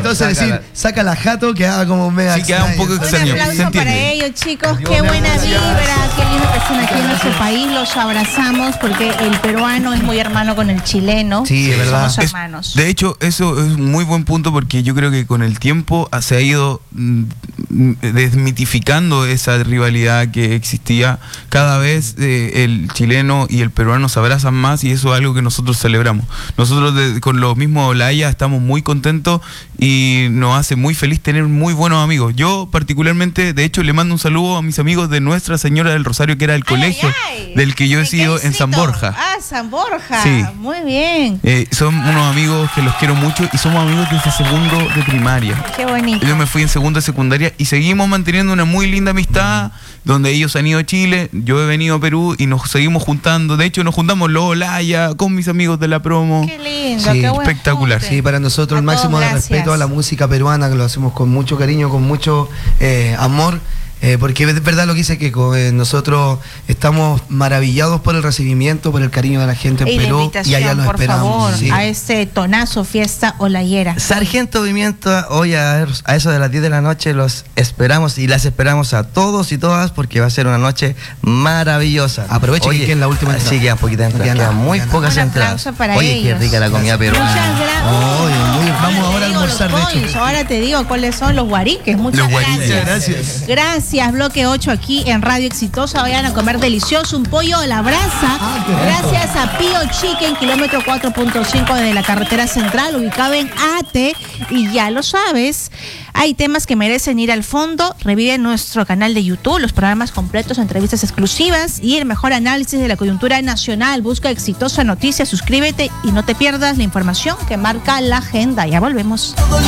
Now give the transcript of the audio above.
entonces decir, saca la jato, quedaba como mega. Sí, queda un poco extraño. Un aplauso para ellos, chicos. Qué buena vibra, qué lindo que están aquí en nuestro país. Los abrazamos porque el peruano es muy hermano con el chileno. Sí, es verdad. Somos hermanos. De hecho, eso es un muy buen punto porque yo creo que con el tiempo se ha ido desmitificando esa rivalidad que existía. Cada vez el chileno y el peruano se abrazan más y eso es algo que nosotros celebramos. Nosotros con los mismos Olaya estamos muy contentos y nos hace muy feliz tener muy buenos amigos. Yo particularmente, de hecho, le mando un saludo a mis amigos de Nuestra Señora del Rosario, que era el colegio del que yo he sido en San Borja. Ah, San Borja. Sí. Muy bien. Son unos amigos que los quiero mucho y somos amigos desde segundo de primaria. Qué bonito. Yo me fui en segundo de secundaria y seguimos manteniendo una muy linda amistad, donde ellos han ido a Chile, yo he venido a Perú y nos seguimos juntando. De hecho, nos juntamos los Olaya con mis amigos de la promo. Qué lindo, Sí, qué buen espectacular. junte. Sí, para nosotros el A todos, máximo de gracias. respeto a la música peruana, que lo hacemos con mucho cariño, con mucho amor. Porque es verdad lo que dice Keiko, nosotros estamos maravillados por el recibimiento, por el cariño de la gente en Y la Perú, y invitación, allá los por esperamos. favor, Sí. a este tonazo fiesta olayera. Sargento Movimiento, hoy a eso de las 10 de la noche los esperamos y las esperamos a todos y todas porque va a ser una noche maravillosa. Aproveche que queda la última entrada. Sí, quedan poquitas entradas, quedan muy pocas Un entradas. aplauso para Oye, ellos. qué rica la comida Muchas peruana. gracias. Vamos ahora a almorzar, de hecho. Ahora te digo cuáles son los guariques. Muchas Los guariques. gracias. Gracias, Bloque 8 aquí en Radio Exitosa. Vayan a comer delicioso un pollo a la brasa. Gracias a Pío Chicken, kilómetro 4.5 desde la carretera central, ubicado en Ate. Y ya lo sabes, hay temas que merecen ir al fondo. Revive nuestro canal de YouTube, los programas completos, entrevistas exclusivas y el mejor análisis de la coyuntura nacional. Busca Exitosa Noticias, suscríbete y no te pierdas la información que marca la agenda. Ya volvemos.